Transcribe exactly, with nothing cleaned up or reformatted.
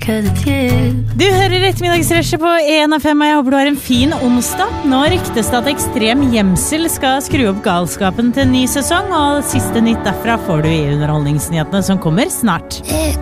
Du hører ettermiddagsresje på en av fem, og jeg håper du har en fin onsdag. Nå ryktes det at Ekstrem Gjemsel skal skru opp galskapen til en ny sesong, og siste nytt derfra får du i underholdningsnyhetene som kommer snart.